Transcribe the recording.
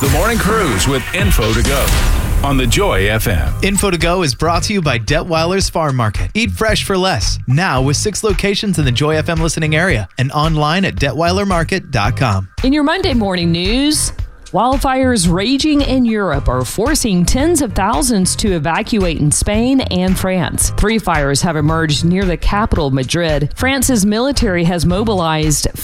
The Morning Cruise with Info to Go on the Joy FM. Info to Go is brought to you by Detweiler's Farm Market. Eat fresh for less. Now with 6 locations in the Joy FM listening area and online at detweilermarket.com. In your Monday morning news, wildfires raging in Europe are forcing tens of thousands to evacuate in Spain and France. 3 fires have emerged near the capital, Madrid. France's military has mobilized